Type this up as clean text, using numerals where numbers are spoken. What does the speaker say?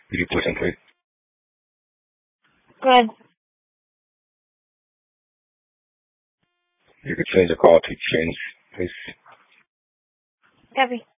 Could you listen, please? Good. You could change the call to change, please. Copy.